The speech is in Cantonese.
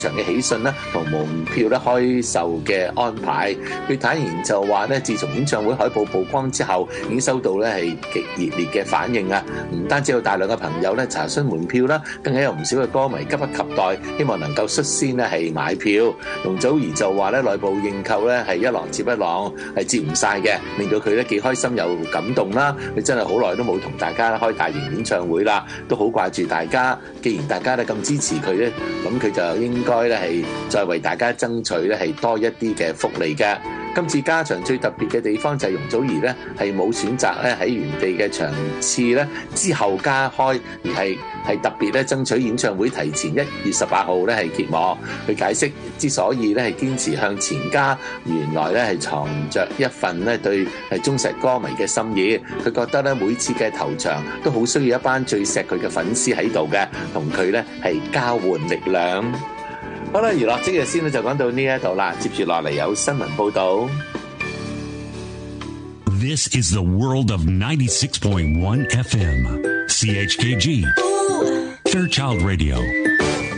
場嘅喜訊啦，同門票咧開售嘅安排。佢坦言就話咧，自從演唱會海報曝光之後，已經收到咧係極熱烈嘅反應啊！唔單止有大量嘅朋友咧查詢門票啦，更加有唔少嘅歌迷急不及待，希望能夠率先咧係買票。容祖兒就話咧，內部認購咧係一浪接一浪，係接唔晒嘅，令到佢咧既開心又感動啦！佢真係好耐都冇同大家開大型演唱會啦，都好掛住大家。既然大家咧咁支持佢咧，咁佢就應該咧係再為大家爭取咧係多一啲嘅福利嘅。今次加場最特別嘅地方就係容祖兒咧係冇選擇咧喺原地嘅場次咧之後加開，而係特別咧爭取演唱會提前1月18號咧係揭幕。佢解釋之所以咧係堅持向前加，原來咧係藏着一份咧對係忠實歌迷嘅心意。佢覺得咧每次嘅頭場都好需要一班最錫佢嘅粉絲喺度嘅，同佢咧係交換力量。好啦，娛樂即日先咧就講到呢一度啦，接住落嚟有新聞報導。 This is the world of 96.1 FM, CHKG, Fairchild Radio.